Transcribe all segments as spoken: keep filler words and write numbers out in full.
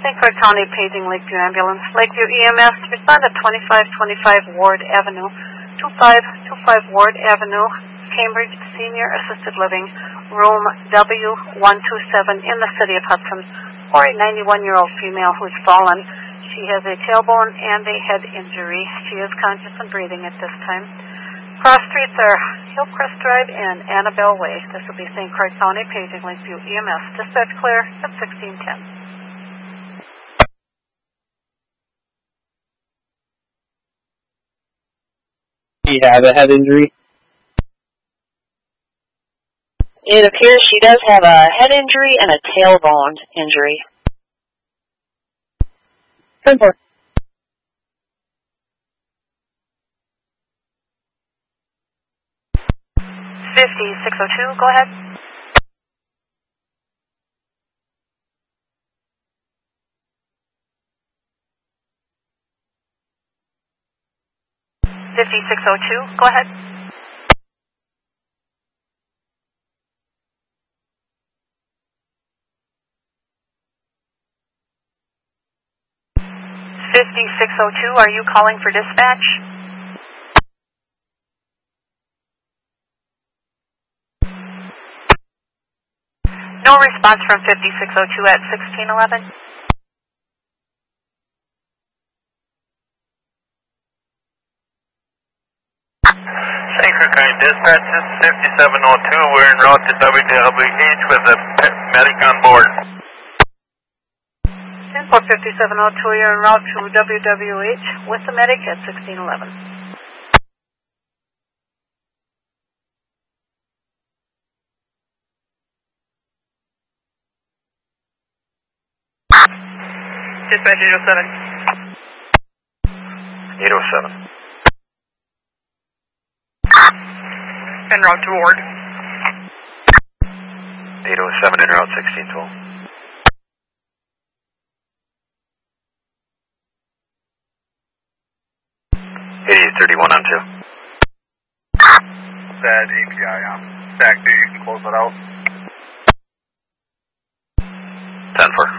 Saint Croix County Paging Lakeview Ambulance. Lakeview E M S, respond at twenty-five twenty-five Ward Avenue, twenty-five twenty-five Ward Avenue, Cambridge Senior Assisted Living, room W one twenty-seven in the city of Hudson, for a ninety-one-year-old female who's fallen. She has a tailbone and a head injury. She is conscious and breathing at this time. Cross streets are Hillcrest Drive and Annabelle Way. This will be Saint Croix County Paging Lakeview E M S. Dispatch clear at sixteen ten. Do you have a head injury? It appears she does have a head injury and a tailbone injury. ten four. fifty-six oh two, go ahead. fifty-six oh two, go ahead. fifty-six oh two, are you calling for dispatch? No response from fifty-six oh two at sixteen eleven. Saint Croix County Dispatch, this is fifty-seven oh two. We're en route to W W H with a medic on board. ten four fifty-seven oh two, you're en route to W W H with the medic at sixteen eleven. Dispatch eight oh seven. eight oh seven. En route to Ward. eight oh seven en route sixteen twelve. eighty-eight thirty-one on two. Bad A P I on stack two, you can close it out. ten four.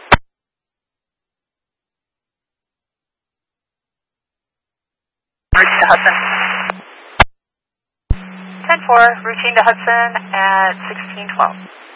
Routine to Hudson. ten four, routine to Hudson at sixteen twelve.